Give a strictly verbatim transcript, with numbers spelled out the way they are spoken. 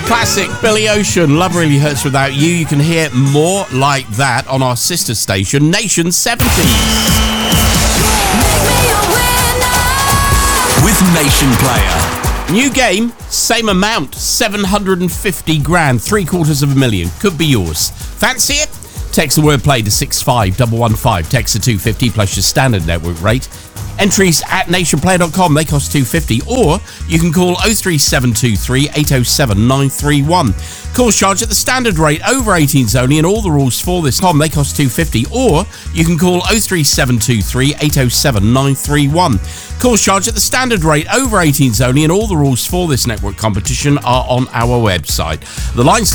Classic Billy Ocean, Love Really Hurts Without You. You can hear more like that on our sister station, Nation seventy. With Nation Player. New game, same amount, seven hundred fifty grand, three quarters of a million. Could be yours. Fancy it? Text the word play to six five one one five. Text the two fifty plus your standard network rate. Entries at nationplayer dot com, they cost two fifty, or you can call oh three seven two three eight oh seven nine three one. Calls charged at the standard rate, over eighteens only, and all the rules for this com, they cost two fifty, or you can call oh three seven two three eight oh seven nine three one. Calls charged at the standard rate, over eighteens only, and all the rules for this network competition are on our website. The lines